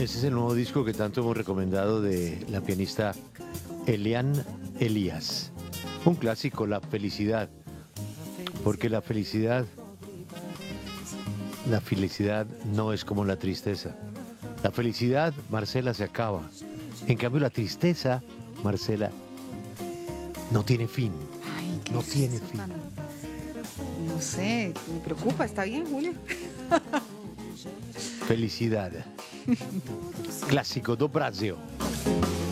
Ese es el nuevo disco que tanto hemos recomendado de la pianista Eliane Elias. Un clásico, La Felicidad. Porque la felicidad no es como la tristeza. La felicidad, Marcela, se acaba. En cambio, la tristeza, Marcela, no tiene fin. Ay, ¿qué No es tiene eso fin. No sé, me preocupa, ¿está bien, Julio? Felicidad. Clásico do Brasil.